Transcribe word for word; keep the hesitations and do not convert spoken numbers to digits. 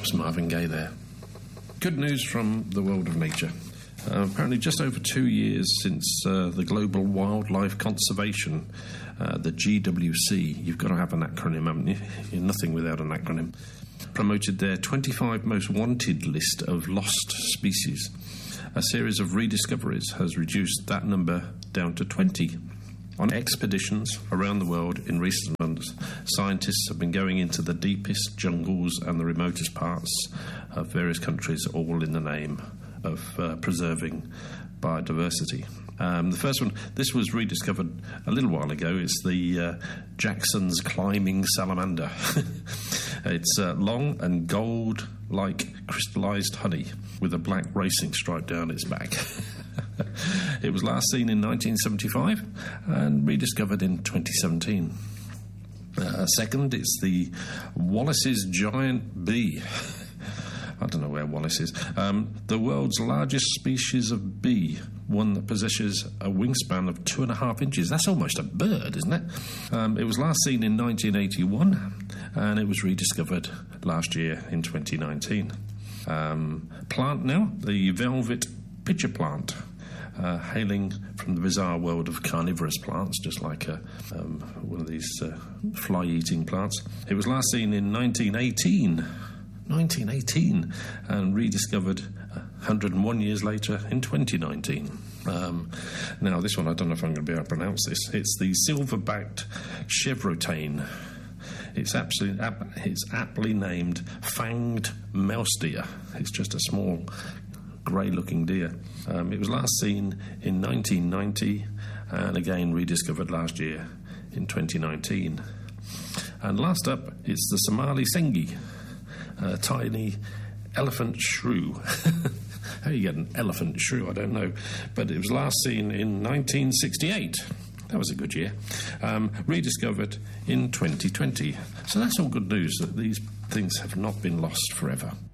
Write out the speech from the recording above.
was Marvin Gaye there. Good news from the world of nature. Uh, apparently just over two years since uh, the Global Wildlife Conservation, uh, the G W C, you've got to have an acronym, haven't you? You're nothing without an acronym, promoted their twenty-five most wanted list of lost species. A series of rediscoveries has reduced that number down to twenty. On expeditions around the world in recent months, scientists have been going into the deepest jungles and the remotest parts of various countries, all in the name of uh, preserving biodiversity. Um, the first one, this was rediscovered a little while ago. It's the uh, Jackson's climbing salamander. It's uh, long and gold-like crystallized honey with a black racing stripe down its back. It was last seen in nineteen seventy-five and rediscovered in twenty seventeen. Uh, second, it's the Wallace's giant bee. I don't know where Wallace is. Um, the world's largest species of bee, one that possesses a wingspan of two and a half inches. That's almost a bird, isn't it? Um, it was last seen in nineteen eighty-one, and it was rediscovered last year in twenty nineteen. Um, plant now, the velvet pitcher plant, uh, hailing from the bizarre world of carnivorous plants, just like a, um, one of these uh, fly-eating plants. It was last seen in nineteen eighteen. nineteen eighteen, and rediscovered one hundred and one years later in twenty nineteen. Um, now, this one, I don't know if I'm going to be able to pronounce this. It's the silver-backed chevrotane. It's, absolutely, it's aptly named fanged mouse deer. It's just a small, grey-looking deer. Um, it was last seen in nineteen ninety, and again rediscovered last year in twenty nineteen. And last up, it's the Somali sengi. A tiny elephant shrew. How you get an elephant shrew, I don't know. But it was last seen in nineteen sixty-eight. That was a good year. Um, rediscovered in twenty twenty. So that's all good news, that these things have not been lost forever.